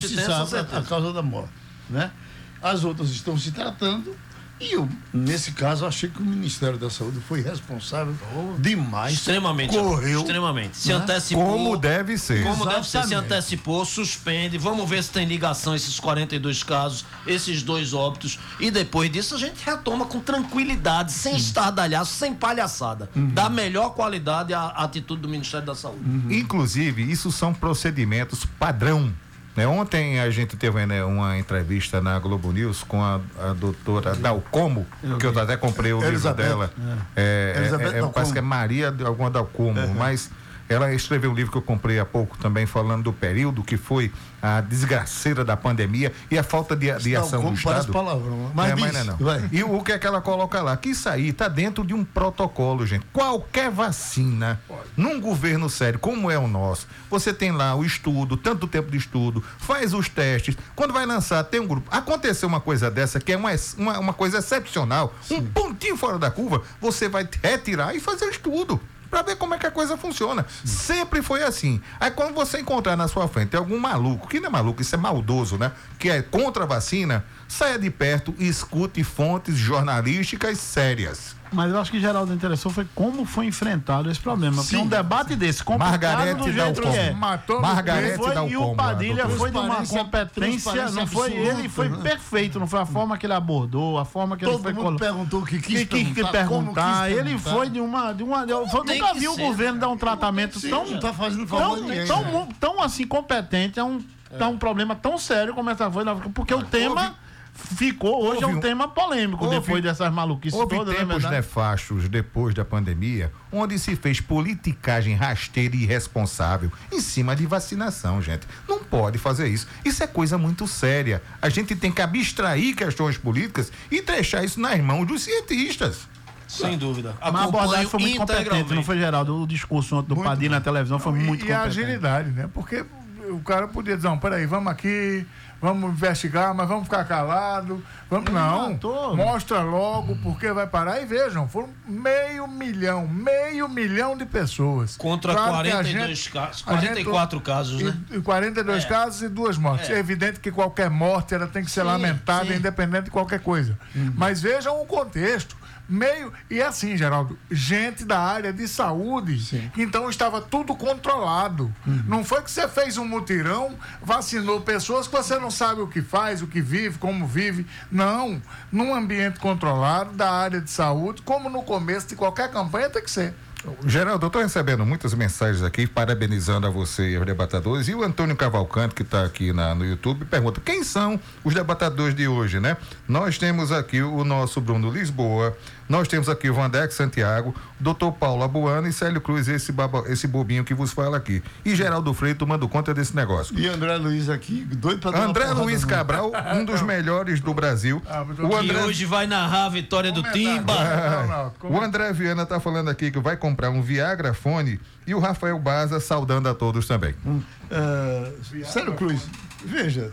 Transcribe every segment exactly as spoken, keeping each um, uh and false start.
se sabe a causa da morte, né? As outras estão se tratando e eu, nesse caso, achei que o Ministério da Saúde foi responsável oh, demais. Extremamente. Correu. Extremamente. Se né? antecipou. Como deve ser. Como Exatamente. deve ser. Se antecipou, suspende. Vamos ver se tem ligação esses quarenta e dois casos, esses dois óbitos. E depois disso a gente retoma com tranquilidade, sem estardalhaço, sem palhaçada. Uhum. Da melhor qualidade a, a atitude do Ministério da Saúde. Uhum. Inclusive, isso são procedimentos padrão. Né? Ontem a gente teve, né, uma entrevista na Globo News com a, a doutora Dalcomo, eu que eu até comprei o livro Elizabeth, dela. É, é, é, é, parece que é Maria alguma Dalcomo, uhum. mas ela escreveu um livro que eu comprei há pouco também, falando do período que foi a desgraceira da pandemia e a falta de, de ação do Estado. Palavrão, mas, é, mas não, é não. E o que é que ela coloca lá? Que isso aí está dentro de um protocolo, gente. Qualquer vacina, num governo sério como é o nosso, você tem lá o estudo, tanto tempo de estudo, faz os testes, quando vai lançar, tem um grupo. Aconteceu uma coisa dessa, que é uma, uma, uma coisa excepcional, Sim. um pontinho fora da curva, você vai retirar e fazer o estudo. Pra ver como é que a coisa funciona. Sim. Sempre foi assim. Aí quando você encontrar na sua frente algum maluco, que não é maluco, isso é maldoso, né? Que é contra a vacina, saia de perto e escute fontes jornalísticas sérias. Mas eu acho que Geraldo interessou foi como foi enfrentado esse problema. Sim. Porque um debate desse, complicado Margarete do jeito que é. Matou Margarete foi, Dalcomo. E o Padilha foi de uma competência, não foi ele, foi né? perfeito, não foi a forma que ele abordou, a forma que Todo ele foi mundo colo... perguntou o que quis que, que, que perguntar. Quis ele foi de uma, de uma, eu nunca vi o governo dar um tratamento ser, tão, tá fazendo tão, ninguém, tão, né? tão, tão assim competente, é um, é. um problema tão sério como essa foi, porque ah, o tema houve... ficou, hoje houve é um, um tema polêmico houve, depois dessas maluquices houve todas. Houve tempos nefastos depois da pandemia, onde se fez politicagem rasteira e irresponsável em cima de vacinação, gente. Não pode fazer isso. Isso é coisa muito séria. A gente tem que abstrair questões políticas e deixar isso nas mãos dos cientistas. Sem dúvida. Mas a abordagem foi muito competente, não foi, Geraldo? O discurso ontem do muito Padilha na televisão foi não, muito e, competente. E a agilidade, né? Porque o cara podia dizer, não, peraí, vamos aqui, vamos investigar, mas vamos ficar calado. Vamos, não, não mostra logo porque vai parar. E vejam, foram meio milhão, meio milhão de pessoas. Contra claro quarenta e dois casos, quarenta e quatro gente, casos, né? E, e quarenta e dois é. casos e duas mortes. É. é evidente que qualquer morte ela tem que ser sim, lamentada, sim. independente de qualquer coisa. Uhum. Mas vejam o contexto. Meio, e assim, Geraldo, gente da área de saúde, Sim. então estava tudo controlado. Uhum. Não foi que você fez um mutirão, vacinou pessoas que você não sabe o que faz, o que vive, como vive. Não, num ambiente controlado da área de saúde, como no começo de qualquer campanha tem que ser. Geraldo, eu estou recebendo muitas mensagens aqui, parabenizando a você e os debatadores, e o Antônio Cavalcante, que está aqui na, no YouTube, pergunta, quem são os debatadores de hoje, né? Nós temos aqui o nosso Bruno Lisboa, nós temos aqui o Vandex Santiago, doutor Paulo Abuano e Célio Cruz, esse, baba, esse bobinho que vos fala aqui. E Geraldo Freire tomando conta desse negócio. E André Luiz aqui, doido para dar André Luiz Cabral, um dos melhores do Brasil. Ah, o André... Que hoje vai narrar a vitória do Timba. Ah, o André Viana está falando aqui que vai comprar um Viagra Fone e o Rafael Baza saudando a todos também. Hum, uh, Célio Cruz, veja,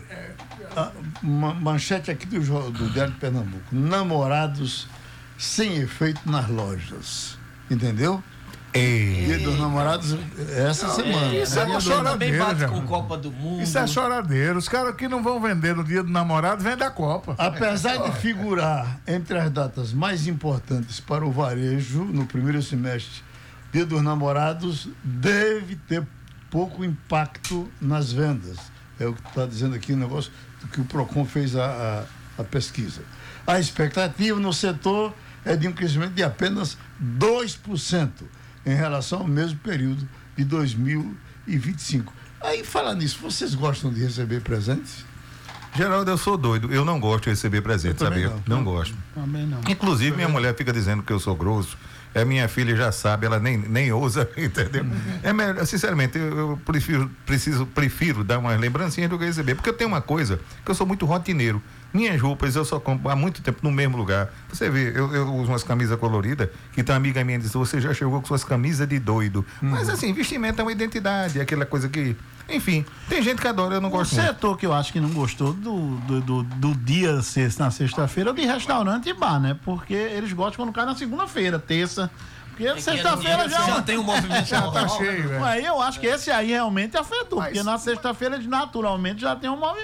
a manchete aqui do, do Diário de Pernambuco, namorados sem efeito nas lojas, entendeu? Ei. Dia dos namorados essa não, semana. Isso é, é uma choradeira, bate com Copa do Mundo. Isso é choradeira. Os caras que não vão vender no dia do namorado vendem a Copa. Apesar de figurar entre as datas mais importantes para o varejo no primeiro semestre, Dia dos Namorados deve ter pouco impacto nas vendas. É o que está dizendo aqui o negócio que o Procon fez a, a, a pesquisa. A expectativa no setor é de um crescimento de apenas dois por cento em relação ao mesmo período de dois mil e vinte e cinco. Aí, falar nisso, vocês gostam de receber presentes? Geraldo, eu sou doido, eu não gosto de receber presentes, sabia? Não, não gosto. Também não. Inclusive, minha mulher fica dizendo que eu sou grosso. A minha filha já sabe, ela nem, nem ousa, entendeu? Uhum. É melhor, sinceramente, eu, eu prefiro, preciso, prefiro dar umas lembrancinhas do que receber, porque eu tenho uma coisa, que eu sou muito rotineiro. Minhas roupas eu só compro há muito tempo no mesmo lugar. Você vê, eu, eu uso umas camisas coloridas, que tem uma amiga minha que diz, você já chegou com suas camisas de doido. Uhum. Mas assim, vestimento é uma identidade, aquela coisa que... Enfim, tem gente que adora, eu não gosto muito. O setor que eu acho que não gostou do, do, do, do dia na sexta-feira é o de restaurante e bar, né? Porque eles gostam quando cai na segunda-feira, terça. Porque é sexta-feira já, já tem um movimento. Já tá cheio, velho. Aí eu acho que esse aí realmente afetou, mas, porque na sexta-feira eles naturalmente já tem um movimento.